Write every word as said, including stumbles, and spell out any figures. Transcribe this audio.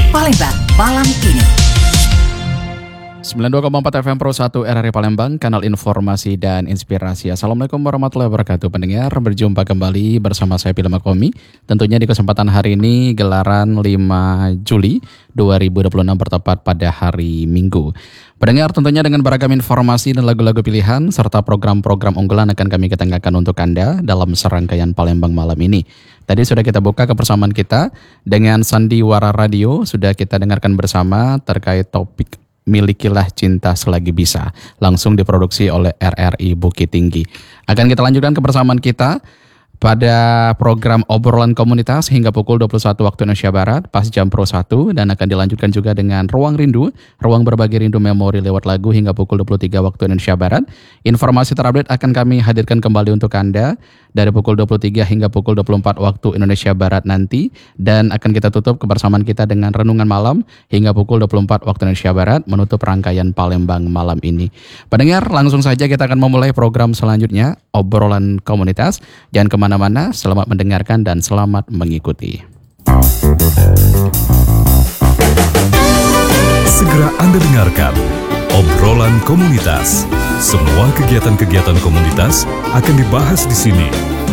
Palembang malam ini. sembilan puluh dua koma empat F M Pro satu R R I Palembang, kanal informasi dan inspirasi. Assalamualaikum warahmatullahi wabarakatuh pendengar, berjumpa kembali bersama saya Pilem Komi. Tentunya di kesempatan hari ini gelaran lima Juli dua ribu dua puluh enam bertepat pada hari Minggu. Pendengar, tentunya dengan beragam informasi dan lagu-lagu pilihan serta program-program unggulan akan kami ketengahkan untuk Anda dalam serangkaian Palembang malam ini. Tadi sudah kita buka kebersamaan kita dengan Sandiwara Radio, sudah kita dengarkan bersama terkait topik Milikilah Cinta Selagi Bisa, langsung diproduksi oleh R R I Bukit Tinggi. Akan kita lanjutkan kebersamaan kita pada program obrolan komunitas hingga pukul dua puluh satu waktu Indonesia Barat pas jam Pro satu, dan akan dilanjutkan juga dengan Ruang Rindu, ruang berbagi rindu memori lewat lagu hingga pukul dua puluh tiga waktu Indonesia Barat. Informasi terupdate akan kami hadirkan kembali untuk Anda dari pukul dua puluh tiga hingga pukul dua puluh empat waktu Indonesia Barat nanti, dan akan kita tutup kebersamaan kita dengan renungan malam hingga pukul dua puluh empat waktu Indonesia Barat menutup rangkaian Palembang malam ini. Pendengar, langsung saja kita akan memulai program selanjutnya, obrolan komunitas. Jangan kemana-mana, selamat mendengarkan dan selamat mengikuti. Segera Anda dengarkan obrolan komunitas. Semua kegiatan-kegiatan komunitas akan dibahas di sini.